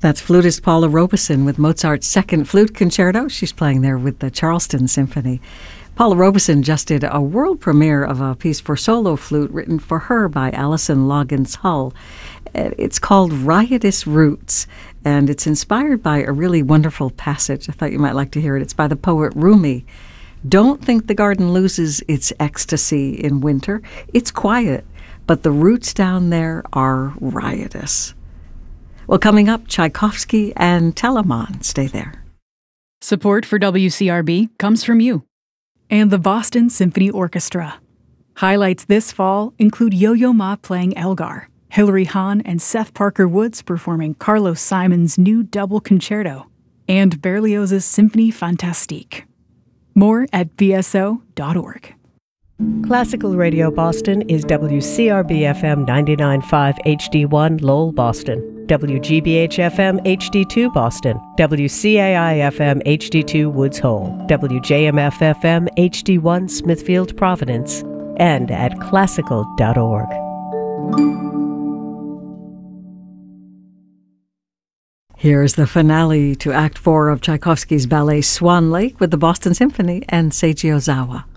That's flutist Paula Robeson with Mozart's Second Flute Concerto. She's playing there with the Charleston Symphony. Paula Robeson just did a world premiere of a piece for solo flute written for her by Alison Loggins Hull. It's called Riotous Roots, and it's inspired by a really wonderful passage. I thought you might like to hear it. It's by the poet Rumi. Don't think the garden loses its ecstasy in winter. It's quiet, but the roots down there are riotous. Well, coming up, Tchaikovsky and Telemann. Stay there. Support for WCRB comes from you. And the Boston Symphony Orchestra. Highlights this fall include Yo-Yo Ma playing Elgar, Hilary Hahn and Seth Parker Woods performing Carlos Simon's new double concerto, and Berlioz's Symphonie Fantastique. More at bso.org. Classical Radio Boston is WCRB-FM 99.5 HD1 Lowell, Boston, WGBH-FM HD2 Boston, WCAI-FM HD2 Woods Hole, WJMF-FM HD1 Smithfield, Providence, and at classical.org. Here's the finale to Act 4 of Tchaikovsky's ballet Swan Lake with the Boston Symphony and Seiji Ozawa.